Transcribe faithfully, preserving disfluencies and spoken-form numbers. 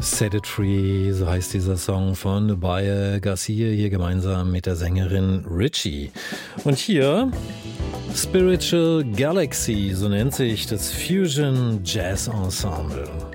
Set It Free, so heißt dieser Song von Bayer Garcia, hier gemeinsam mit der Sängerin Richie. Und hier Spiritual Galaxy, so nennt sich das Fusion Jazz Ensemble.